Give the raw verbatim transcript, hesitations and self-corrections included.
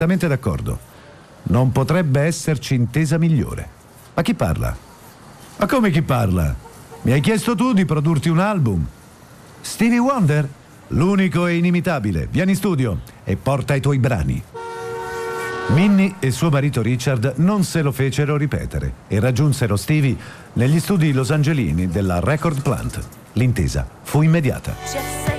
Perfettamente d'accordo. Non potrebbe esserci intesa migliore. Ma chi parla? Ma come chi parla? Mi hai chiesto tu di produrti un album. Stevie Wonder? L'unico e inimitabile. Vieni in studio e porta i tuoi brani. Minnie e suo marito Richard non se lo fecero ripetere e raggiunsero Stevie negli studi losangelini della Record Plant. L'intesa fu immediata.